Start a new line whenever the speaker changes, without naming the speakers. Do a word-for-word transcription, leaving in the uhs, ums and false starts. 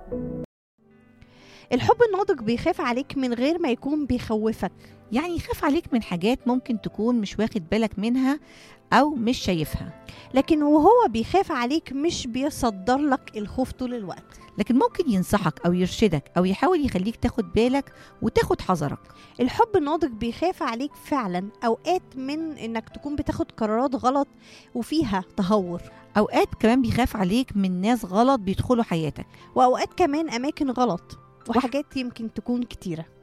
الحب الناضج بيخاف عليك من غير ما يكون بيخوفك.
يعني يخاف عليك من حاجات ممكن تكون مش واخد بالك منها أو مش شايفها،
لكن وهو بيخاف عليك مش بيصدر لك الخوف طول الوقت.
لكن ممكن ينصحك أو يرشدك أو يحاول يخليك تاخد بالك وتاخد حذرك.
الحب الناضج بيخاف عليك فعلا أوقات من إنك تكون بتاخد قرارات غلط وفيها تهور،
أوقات كمان بيخاف عليك من ناس غلط بيدخلوا حياتك،
وأوقات كمان أماكن غلط وحاجات يمكن تكون كتيرة.